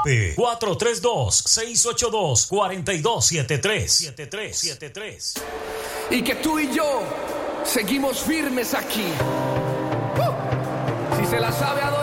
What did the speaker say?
WhatsApp 432-682-4273. Y que tú y yo seguimos firmes aquí. Si se la sabe a